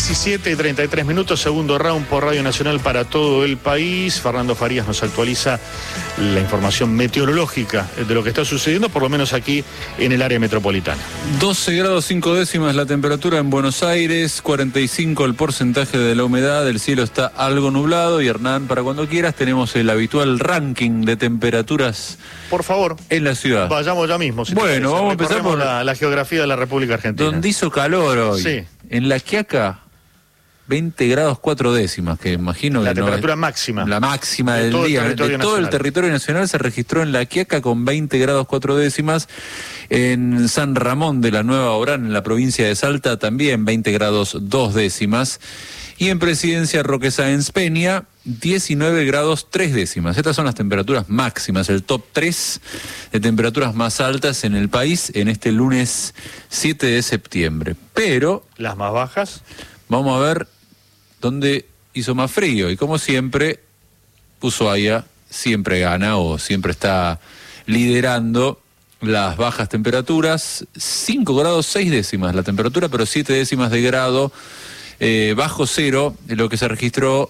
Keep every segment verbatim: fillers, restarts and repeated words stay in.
diecisiete y treinta y tres minutos, segundo round por Radio Nacional para todo el país. Fernando Farías nos actualiza la información meteorológica de lo que está sucediendo, por lo menos aquí en el área metropolitana. doce grados cinco décimas la temperatura en Buenos Aires, cuarenta y cinco el porcentaje de la humedad, el cielo está algo nublado. Y Hernán, para cuando quieras, tenemos el habitual ranking de temperaturas. Por favor, en la ciudad. Vayamos ya mismo. Si bueno, vamos a empezar por la, la geografía de la República Argentina. Donde hizo calor hoy. Sí. En La Quiaca, veinte grados cuatro décimas, que imagino la que temperatura no es máxima. La máxima de del todo día. El territorio de todo nacional. El territorio nacional se registró en La Quiaca con veinte grados cuatro décimas. En San Ramón de la Nueva Orán, en la provincia de Salta, también veinte grados dos décimas. Y en Presidencia Roque Sáenz Peña, diecinueve grados tres décimas. Estas son las temperaturas máximas, el top tres de temperaturas más altas en el país en este lunes siete de septiembre. Pero las más bajas, vamos a ver dónde hizo más frío. Y como siempre, Ushuaia siempre gana o siempre está liderando las bajas temperaturas. cinco grados seis décimas la temperatura, pero siete décimas de grado eh, bajo cero, lo que se registró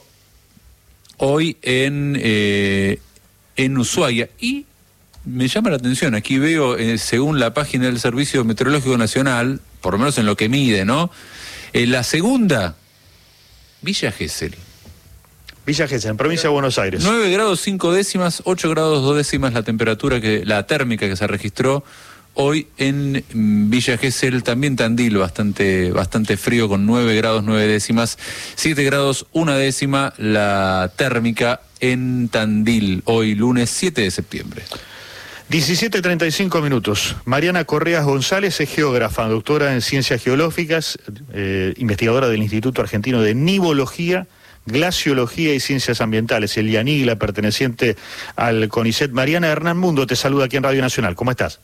hoy en, eh, en Ushuaia. Y me llama la atención, aquí veo, eh, según la página del Servicio Meteorológico Nacional, por lo menos en lo que mide, ¿no? Eh, la segunda, Villa Gesell. Villa Gesell, en provincia de Buenos Aires. nueve grados cinco décimas, ocho grados dos décimas la temperatura, que la térmica que se registró hoy en Villa Gesell. También Tandil, bastante, bastante frío, con nueve grados nueve décimas, siete grados una décima la térmica en Tandil, hoy lunes siete de septiembre. diecisiete y treinta y cinco minutos. Mariana Correas González es geógrafa, doctora en Ciencias Geológicas, eh, investigadora del Instituto Argentino de Nivología, Glaciología y Ciencias Ambientales, el IANIGLA, perteneciente al CONICET. Mariana, Hernán Mundo te saluda aquí en Radio Nacional. ¿Cómo estás?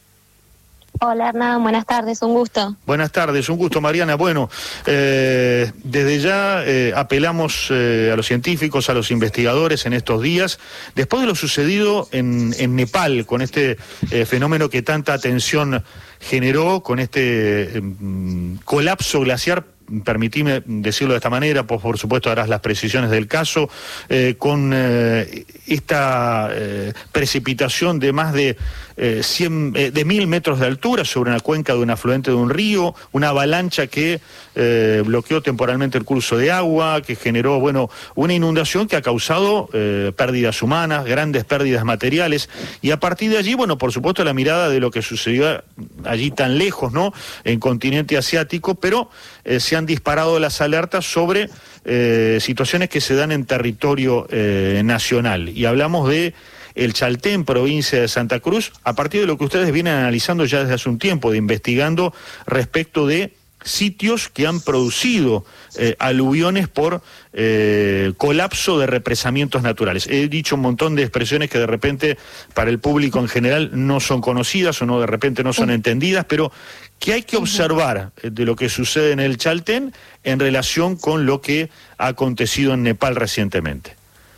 Hola Hernán, buenas tardes, un gusto. Buenas tardes, un gusto Mariana. Bueno, eh, desde ya eh, apelamos eh, a los científicos, a los investigadores en estos días, después de lo sucedido en, en Nepal, con este eh, fenómeno que tanta atención generó, con este eh, colapso glaciar. Permitime decirlo de esta manera, pues por supuesto harás las precisiones del caso, eh, con eh, esta eh, precipitación de más de eh, cien, eh, de mil metros de altura sobre una cuenca de un afluente de un río, una avalancha que eh, bloqueó temporalmente el curso de agua, que generó, bueno, una inundación que ha causado eh, pérdidas humanas, grandes pérdidas materiales, y a partir de allí, bueno, por supuesto la mirada de lo que sucedió allí tan lejos, ¿no?, en continente asiático, pero eh, se han disparado las alertas sobre eh, situaciones que se dan en territorio eh, nacional. Y hablamos de el Chaltén, provincia de Santa Cruz, a partir de lo que ustedes vienen analizando ya desde hace un tiempo, de investigando respecto de sitios que han producido eh, aluviones por eh, colapso de represamientos naturales. He dicho un montón de expresiones que de repente para el público en general no son conocidas o no de repente no son entendidas, pero que hay que observar de lo que sucede en el Chaltén en relación con lo que ha acontecido en Nepal recientemente.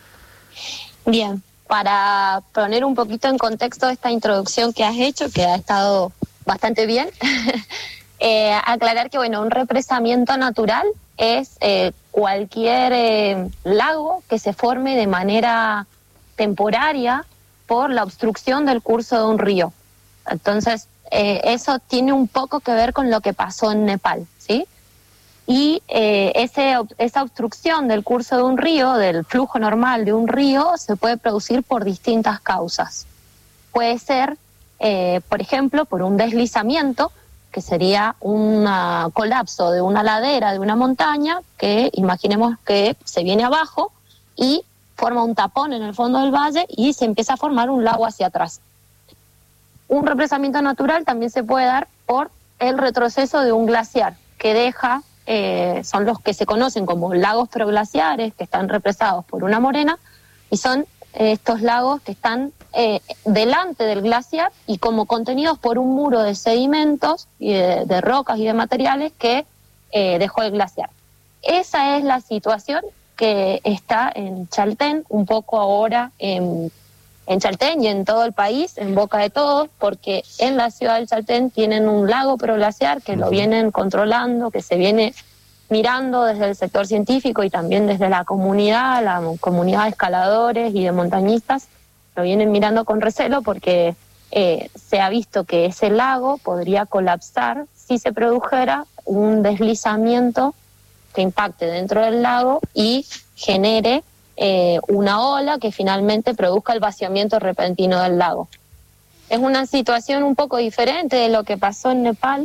Bien, para poner un poquito en contexto esta introducción que has hecho, que ha estado bastante bien, eh, aclarar que, bueno, un represamiento natural es eh, cualquier eh, lago que se forme de manera temporaria por la obstrucción del curso de un río. Entonces, eh, eso tiene un poco que ver con lo que pasó en Nepal, ¿sí? Y eh, ese, esa obstrucción del curso de un río, del flujo normal de un río, se puede producir por distintas causas. Puede ser, eh, por ejemplo, por un deslizamiento, que sería un colapso de una ladera de una montaña, que imaginemos que se viene abajo y forma un tapón en el fondo del valle y se empieza a formar un lago hacia atrás. Un represamiento natural también se puede dar por el retroceso de un glaciar, que deja, eh, son los que se conocen como lagos proglaciares, que están represados por una morena, y son eh, estos lagos que están eh, delante del glaciar y como contenidos por un muro de sedimentos, y de, de rocas y de materiales que eh, dejó el glaciar. Esa es la situación que está en Chaltén, un poco ahora en... en Chaltén y en todo el país, en boca de todos, porque en la ciudad del Chaltén tienen un lago proglaciar que lo vienen controlando, que se viene mirando desde el sector científico y también desde la comunidad, la comunidad de escaladores y de montañistas, lo vienen mirando con recelo porque eh, se ha visto que ese lago podría colapsar si se produjera un deslizamiento que impacte dentro del lago y genere eh, una ola que finalmente produzca el vaciamiento repentino del lago. Es una situación un poco diferente de lo que pasó en Nepal,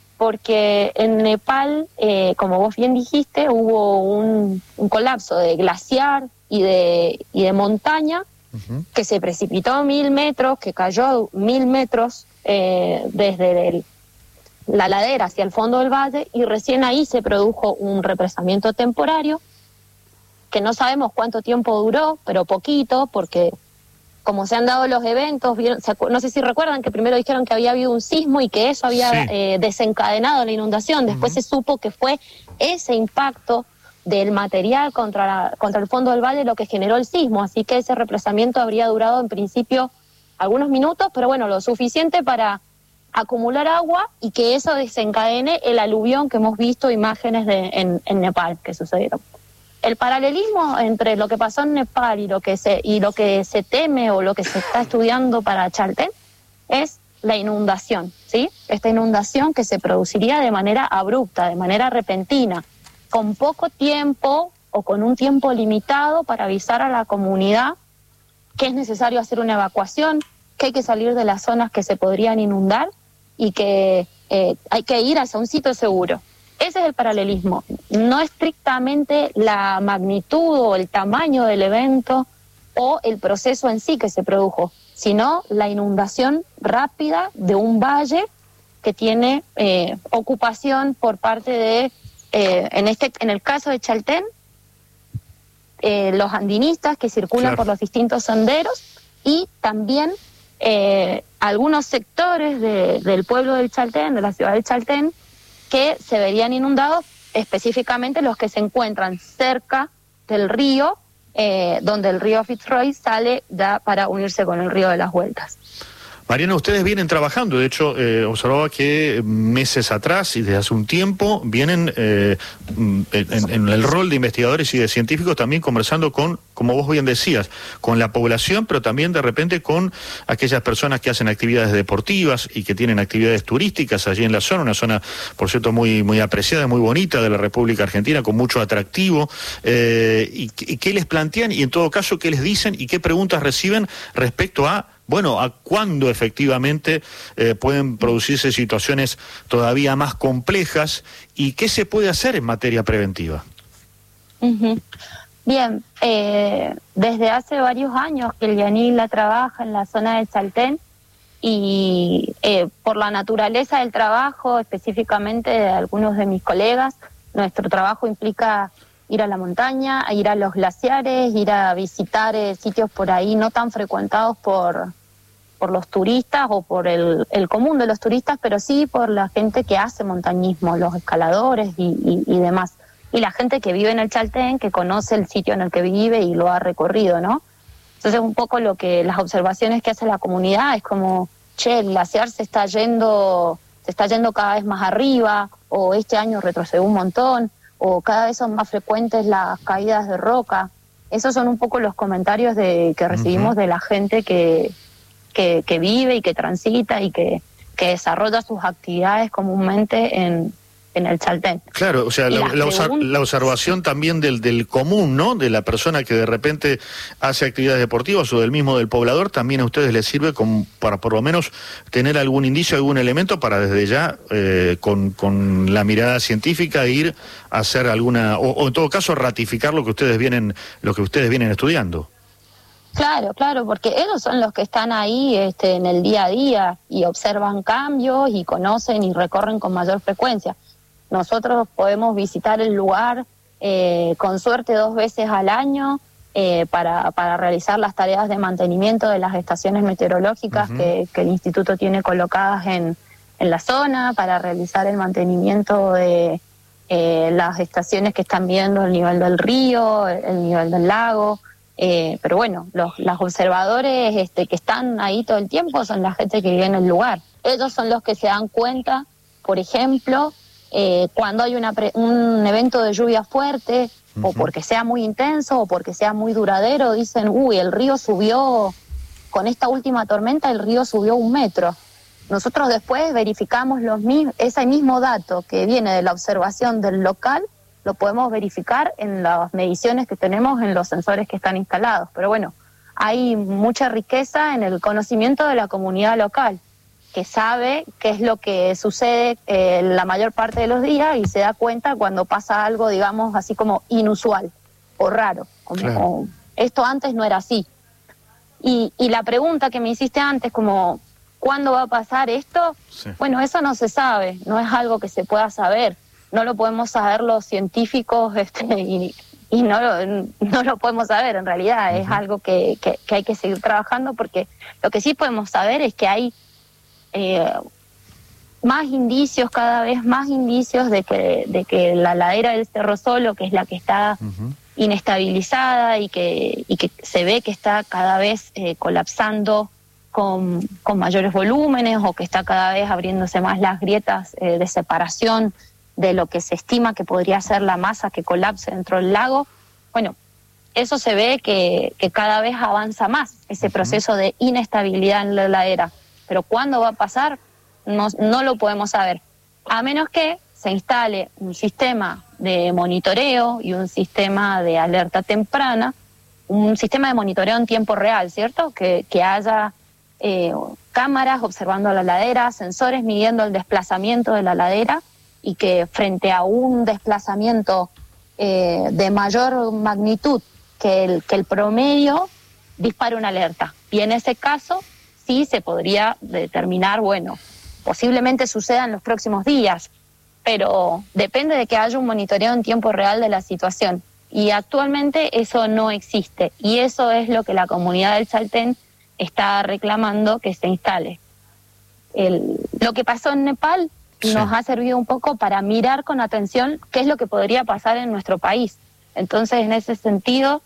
porque en Nepal, eh, como vos bien dijiste, hubo un, un colapso de glaciar y de, y de montaña uh-huh. que se precipitó mil metros, que cayó mil metros eh, desde el, la ladera hacia el fondo del valle, y recién ahí se produjo un represamiento temporario que no sabemos cuánto tiempo duró, pero poquito, porque como se han dado los eventos, vieron, no sé si recuerdan que primero dijeron que había habido un sismo y que eso había sí. eh, desencadenado la inundación. Después uh-huh. se supo que fue ese impacto del material contra, la, contra el fondo del valle lo que generó el sismo. Así que ese represamiento habría durado en principio algunos minutos, pero bueno, lo suficiente para acumular agua y que eso desencadene el aluvión que hemos visto imágenes de, en, en Nepal que sucedieron. El paralelismo entre lo que pasó en Nepal y lo que se y lo que se teme o lo que se está estudiando para Chaltén es la inundación, ¿sí? Esta inundación que se produciría de manera abrupta, de manera repentina, con poco tiempo o con un tiempo limitado para avisar a la comunidad que es necesario hacer una evacuación, que hay que salir de las zonas que se podrían inundar y que eh, hay que ir hacia un sitio seguro. Ese es el paralelismo, no estrictamente la magnitud o el tamaño del evento o el proceso en sí que se produjo, sino la inundación rápida de un valle que tiene eh, ocupación por parte de, eh, en este, en el caso de Chaltén, eh, los andinistas que circulan claro. por los distintos senderos y también eh, algunos sectores de, del pueblo del Chaltén, de la ciudad del Chaltén, que se verían inundados, específicamente los que se encuentran cerca del río, eh, donde el río Fitzroy sale da para unirse con el río de las Vueltas. Mariana, ustedes vienen trabajando, de hecho, eh, observaba que meses atrás y desde hace un tiempo vienen eh, en, en el rol de investigadores y de científicos también conversando con, como vos bien decías, con la población, pero también de repente con aquellas personas que hacen actividades deportivas y que tienen actividades turísticas allí en la zona, una zona, por cierto, muy, muy apreciada, muy bonita de la República Argentina, con mucho atractivo. Eh, y, y qué les plantean y en todo caso qué les dicen y qué preguntas reciben respecto a bueno, a cuándo efectivamente eh, pueden producirse situaciones todavía más complejas y qué se puede hacer en materia preventiva. Uh-huh. Bien, eh, desde hace varios años que el Yanila trabaja en la zona de Chaltén y eh, por la naturaleza del trabajo, específicamente de algunos de mis colegas, nuestro trabajo implica ir a la montaña, ir a los glaciares, ir a visitar eh, sitios por ahí no tan frecuentados por, por los turistas o por el, el común de los turistas, pero sí por la gente que hace montañismo, los escaladores y, y, y demás. Y la gente que vive en el Chaltén, que conoce el sitio en el que vive y lo ha recorrido, ¿no? Entonces un poco lo que las observaciones que hace la comunidad es como, che, el glaciar se está yendo, se está yendo cada vez más arriba, o este año retrocedió un montón, o cada vez son más frecuentes las caídas de roca. Esos son un poco los comentarios de, que recibimos uh-huh. de la gente que, que, que vive y que transita y que, que desarrolla sus actividades comúnmente en, en el Chaltén. Claro, o sea, la, la, preguntas... la observación también del, del común, ¿no? De la persona que de repente hace actividades deportivas o del mismo del poblador, también a ustedes les sirve como para por lo menos tener algún indicio, algún elemento para desde ya, eh, con, con la mirada científica, ir a hacer alguna, o, o en todo caso ratificar lo que ustedes vienen, lo que ustedes vienen estudiando. Claro, claro, porque ellos son los que están ahí este, en el día a día y observan cambios y conocen y recorren con mayor frecuencia. Nosotros podemos visitar el lugar eh, con suerte dos veces al año eh, para, para realizar las tareas de mantenimiento de las estaciones meteorológicas uh-huh. que, que el instituto tiene colocadas en, en la zona, para realizar el mantenimiento de eh, las estaciones que están viendo el nivel del río, el nivel del lago. Eh, pero bueno, los, los observadores este, que están ahí todo el tiempo son la gente que vive en el lugar. Ellos son los que se dan cuenta, por ejemplo, eh, cuando hay una pre- un evento de lluvia fuerte, uh-huh. o porque sea muy intenso o porque sea muy duradero, dicen, uy, el río subió, con esta última tormenta el río subió un metro. Nosotros después verificamos los mis- ese mismo dato que viene de la observación del local, lo podemos verificar en las mediciones que tenemos en los sensores que están instalados. Pero bueno, hay mucha riqueza en el conocimiento de la comunidad local, que sabe qué es lo que sucede eh, la mayor parte de los días y se da cuenta cuando pasa algo, digamos, así como inusual o raro. Como, claro. como, esto antes no era así. Y, y la pregunta que me hiciste antes, como, ¿cuándo va a pasar esto? Sí. Bueno, eso no se sabe, no es algo que se pueda saber. No lo podemos saber los científicos este, y, y no, lo, no lo podemos saber en realidad. Uh-huh. Es algo que, que, que hay que seguir trabajando, porque lo que sí podemos saber es que hay eh, más indicios, cada vez más indicios de que, de que la ladera del Cerro Solo, que es la que está uh-huh. inestabilizada y que, y que se ve que está cada vez eh, colapsando con, con mayores volúmenes, o que está cada vez abriéndose más las grietas eh, de separación de lo que se estima que podría ser la masa que colapse dentro del lago. Bueno, eso se ve que, que cada vez avanza más, ese uh-huh. proceso de inestabilidad en la ladera. Pero ¿cuándo va a pasar? No, no lo podemos saber. A menos que se instale un sistema de monitoreo y un sistema de alerta temprana, un sistema de monitoreo en tiempo real, ¿cierto? Que, que haya eh, cámaras observando la ladera, sensores midiendo el desplazamiento de la ladera, y que frente a un desplazamiento eh, de mayor magnitud que el, que el promedio, dispare una alerta. Y en ese caso sí se podría determinar, bueno, posiblemente suceda en los próximos días, pero depende de que haya un monitoreo en tiempo real de la situación. Y actualmente eso no existe, y eso es lo que la comunidad del Chaltén está reclamando que se instale. El, lo que pasó en Nepal sí. nos ha servido un poco para mirar con atención qué es lo que podría pasar en nuestro país. Entonces, en ese sentido,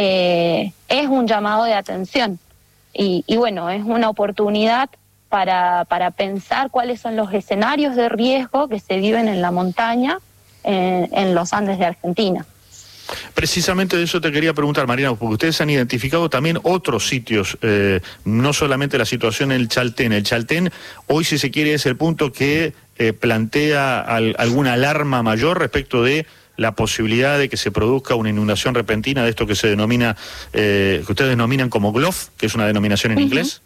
eh, es un llamado de atención. Y, y bueno, es una oportunidad para, para pensar cuáles son los escenarios de riesgo que se viven en la montaña, en, en los Andes de Argentina. Precisamente de eso te quería preguntar, Mariana, porque ustedes han identificado también otros sitios, eh, no solamente la situación en el Chaltén. El Chaltén, hoy, si se quiere, es el punto que eh, plantea al, alguna alarma mayor respecto de la posibilidad de que se produzca una inundación repentina de esto que se denomina, eh, que ustedes denominan como G L O F, que es una denominación en uh-huh. inglés.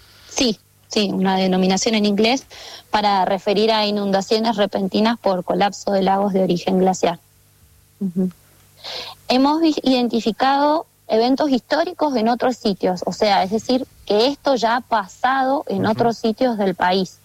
Sí, sí, una denominación en inglés para referir a inundaciones repentinas por colapso de lagos de origen glaciar. Uh-huh. Hemos identificado eventos históricos en otros sitios, o sea, es decir, que esto ya ha pasado en uh-huh. otros sitios del país.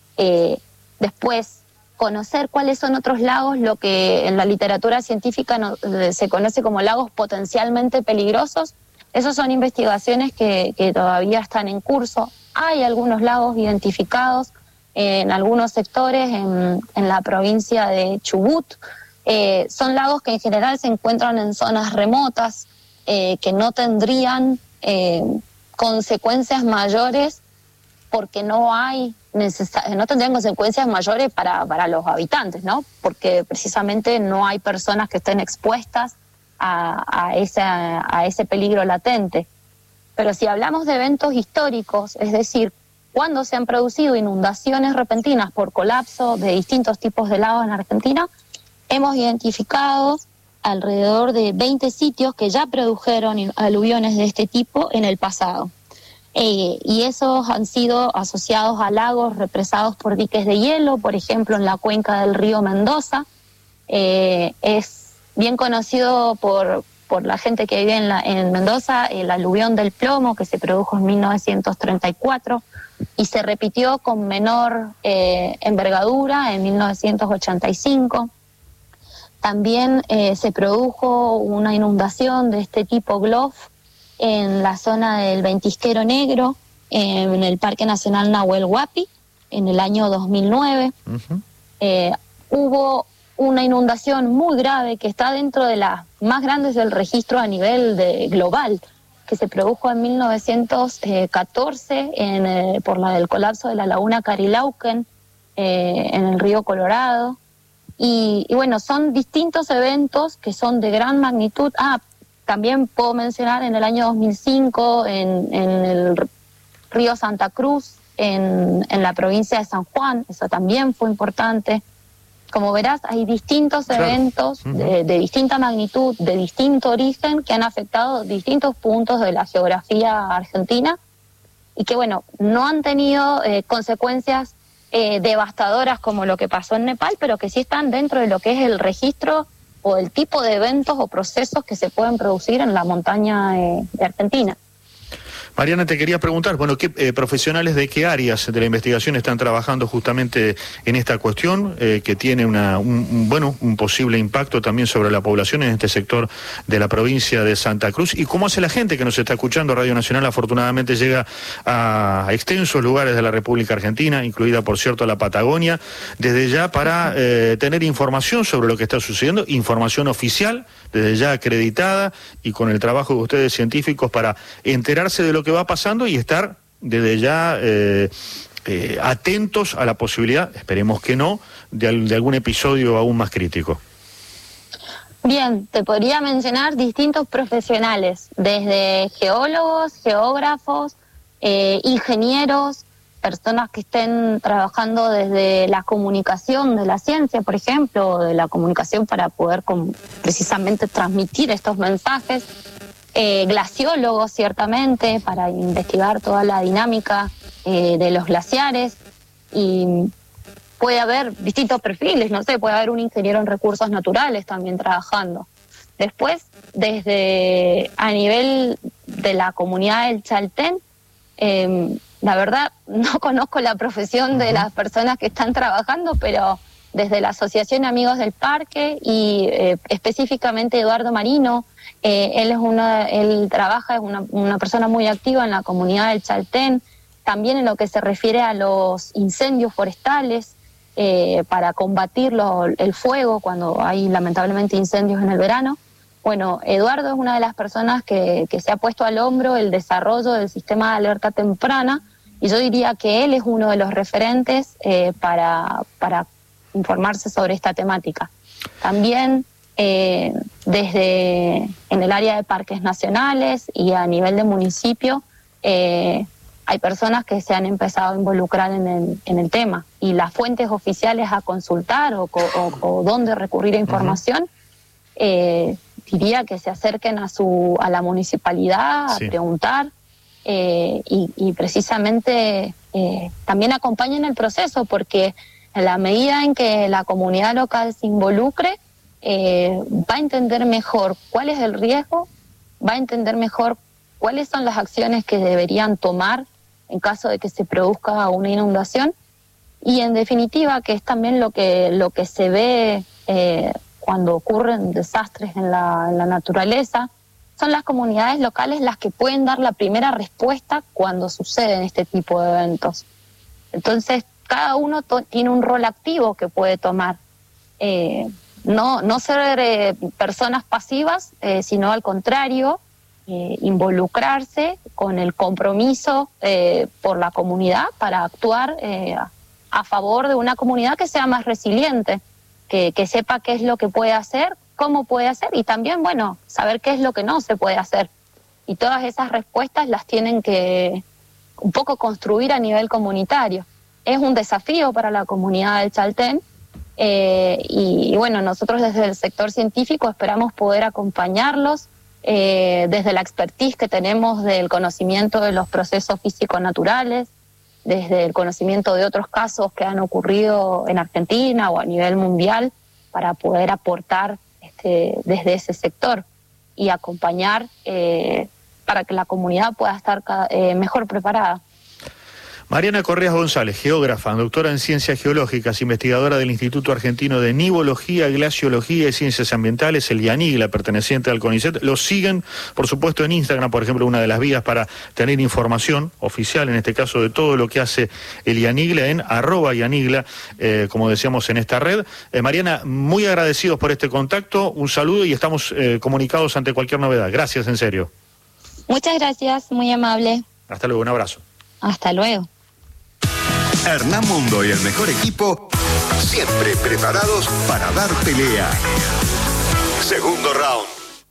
Eh, después, conocer cuáles son otros lagos, lo que en la literatura científica no, eh, se conoce como lagos potencialmente peligrosos. Esas son investigaciones que, que todavía están en curso. Hay algunos lagos identificados eh, en algunos sectores en, en la provincia de Chubut. Eh, son lagos que en general se encuentran en zonas remotas, eh, que no tendrían eh, consecuencias mayores porque no hay necesar- no tendrían consecuencias mayores para, para los habitantes, ¿no? Porque precisamente no hay personas que estén expuestas a, a, esa, a ese peligro latente. Pero si hablamos de eventos históricos, es decir, cuando se han producido inundaciones repentinas por colapso de distintos tipos de lagos en Argentina, hemos identificado alrededor de veinte sitios que ya produjeron aluviones de este tipo en el pasado. Eh, y esos han sido asociados a lagos represados por diques de hielo, por ejemplo, en la cuenca del río Mendoza. Eh, es bien conocido por, por la gente que vive en, la, en Mendoza el aluvión del Plomo, que se produjo en mil novecientos treinta y cuatro y se repitió con menor eh, envergadura en mil novecientos ochenta y cinco. También eh, se produjo una inundación de este tipo G L O F en la zona del Ventisquero Negro, eh, en el Parque Nacional Nahuel Huapi, en el año dos mil nueve. Uh-huh. Eh, hubo una inundación muy grave que está dentro de las más grandes del registro a nivel de, global, que se produjo en mil novecientos catorce en, eh, por la del colapso de la laguna Carilauquen, eh, en el río Colorado. Y, y bueno, son distintos eventos que son de gran magnitud. Ah, también puedo mencionar en el año dos mil cinco, en, en el río Santa Cruz, en, en la provincia de San Juan, eso también fue importante. Como verás, hay distintos claro. eventos uh-huh. de, de distinta magnitud, de distinto origen, que han afectado distintos puntos de la geografía argentina y que, bueno, no han tenido eh, consecuencias eh, devastadoras como lo que pasó en Nepal, pero que sí están dentro de lo que es el registro o el tipo de eventos o procesos que se pueden producir en la montaña eh, de Argentina. Mariana, te quería preguntar, bueno, ¿qué eh, profesionales de qué áreas de la investigación están trabajando justamente en esta cuestión, eh, que tiene una, un, un, bueno, un posible impacto también sobre la población en este sector de la provincia de Santa Cruz? ¿Y cómo hace la gente que nos está escuchando? Radio Nacional afortunadamente llega a extensos lugares de la República Argentina, incluida, por cierto, la Patagonia, desde ya para eh, tener información sobre lo que está sucediendo, información oficial, desde ya acreditada y con el trabajo de ustedes científicos para enterarse de lo que va pasando y estar desde ya eh, eh, atentos a la posibilidad, esperemos que no, de, de algún episodio aún más crítico. Bien, te podría mencionar distintos profesionales, desde geólogos, geógrafos, eh, ingenieros, personas que estén trabajando desde la comunicación de la ciencia, por ejemplo, de la comunicación para poder com- precisamente transmitir estos mensajes, eh, glaciólogos ciertamente para investigar toda la dinámica eh, de los glaciares, y puede haber distintos perfiles, no sé, puede haber un ingeniero en recursos naturales también trabajando. Después, desde a nivel de la comunidad del Chaltén, eh, la verdad no conozco la profesión de las personas que están trabajando, pero desde la Asociación Amigos del Parque y eh, específicamente Eduardo Marino, eh, él es una, él trabaja, es una, una persona muy activa en la comunidad del Chaltén, también en lo que se refiere a los incendios forestales, eh, para combatir lo, el fuego cuando hay lamentablemente incendios en el verano. Bueno, Eduardo es una de las personas que, que se ha puesto al hombro el desarrollo del sistema de alerta temprana, y yo diría que él es uno de los referentes eh, para, para informarse sobre esta temática. También eh, desde en el área de parques nacionales y a nivel de municipio eh, hay personas que se han empezado a involucrar en el, en el tema, y las fuentes oficiales a consultar o, o, o dónde recurrir a información, uh-huh. eh, diría que se acerquen a su a la municipalidad a sí. preguntar eh, y, y precisamente eh, también acompañen el proceso, porque en la medida en que la comunidad local se involucre, eh, va a entender mejor cuál es el riesgo, va a entender mejor cuáles son las acciones que deberían tomar en caso de que se produzca una inundación, y en definitiva que es también lo que lo que se ve eh, cuando ocurren desastres en la, en la naturaleza. Son las comunidades locales las que pueden dar la primera respuesta cuando suceden este tipo de eventos. Entonces, cada uno to- tiene un rol activo que puede tomar. Eh, no, no ser eh, personas pasivas, eh, sino al contrario, eh, involucrarse con el compromiso eh, por la comunidad para actuar eh, a, a favor de una comunidad que sea más resiliente. Que, que sepa qué es lo que puede hacer, cómo puede hacer, y también, bueno, saber qué es lo que no se puede hacer. Y todas esas respuestas las tienen que un poco construir a nivel comunitario. Es un desafío para la comunidad del Chaltén, eh, y, y bueno, nosotros desde el sector científico esperamos poder acompañarlos eh, desde la expertise que tenemos del conocimiento de los procesos físico-naturales, desde el conocimiento de otros casos que han ocurrido en Argentina o a nivel mundial, para poder aportar este, desde ese sector y acompañar eh, para que la comunidad pueda estar eh, mejor preparada. Mariana Correas González, geógrafa, doctora en Ciencias Geológicas, investigadora del Instituto Argentino de Nivología, Glaciología y Ciencias Ambientales, el IANIGLA, perteneciente al CONICET. Lo siguen, por supuesto, en Instagram, por ejemplo, una de las vías para tener información oficial, en este caso, de todo lo que hace el IANIGLA, en arroba IANIGLA, eh, como decíamos en esta red. Eh, Mariana, muy agradecidos por este contacto, un saludo y estamos eh, comunicados ante cualquier novedad. Gracias, en serio. Muchas gracias, muy amable. Hasta luego, un abrazo. Hasta luego. Hernán Mundo y el mejor equipo Siempre preparados para dar pelea. Segundo round.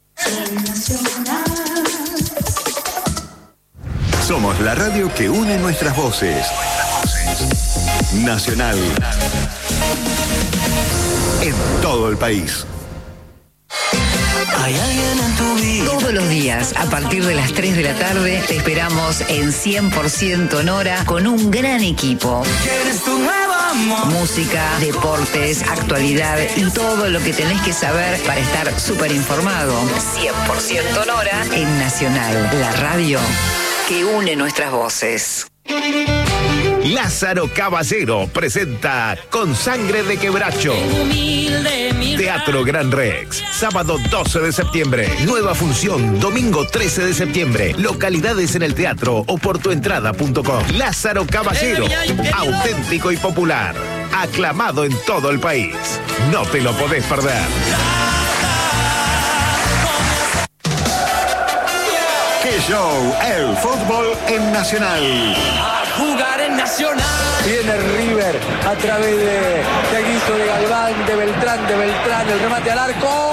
Somos la radio que une nuestras voces. Nacional. En todo el país. Hay alguien en tu vida. Todos los días, a partir de las tres de la tarde, te esperamos en cien por ciento Nora con un gran equipo. ¿Quieres tu nuevo amor? Música, deportes, actualidad y todo lo que tenés que saber para estar súper informado. cien por ciento Nora en Nacional, la radio que une nuestras voces. Lázaro Caballero presenta Con Sangre de Quebracho. Teatro Gran Rex, sábado doce de septiembre. Nueva función, domingo trece de septiembre. Localidades en el teatro o por tuentrada punto com. Lázaro Caballero, auténtico y popular. Aclamado en todo el país. No te lo podés perder. ¡Qué show! El fútbol en Nacional. Jugar en Nacional. Viene River a través de, de Aguizo, de Galván, de Beltrán, de Beltrán, el remate al arco.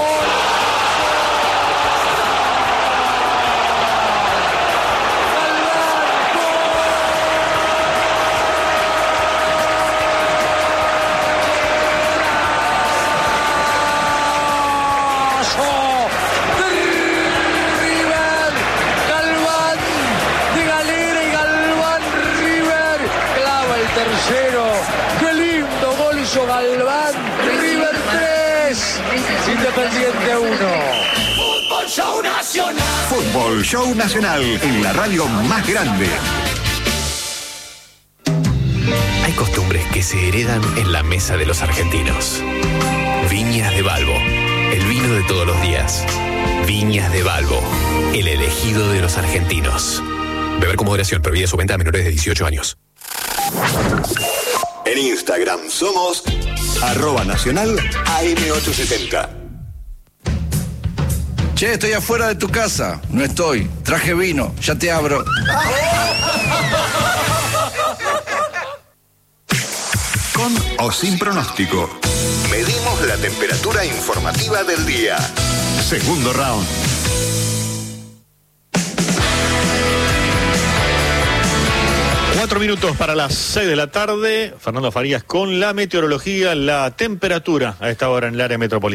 Galván, River tres, Independiente uno. Fútbol Show Nacional. Fútbol Show Nacional en la radio más grande. Hay costumbres que se heredan en la mesa de los argentinos. Viñas de Balbo, el vino de todos los días. Viñas de Balbo, el elegido de los argentinos. Beber con moderación, prohibida su venta a menores de dieciocho años. En Instagram somos arroba nacional A M ochocientos setenta. Che, estoy afuera de tu casa. No estoy. Traje vino. Ya te abro. Con o sin pronóstico. Medimos la temperatura informativa del día. Segundo round. Cuatro minutos para las seis de la tarde. Fernando Farías con la meteorología, la temperatura a esta hora en el área metropolitana.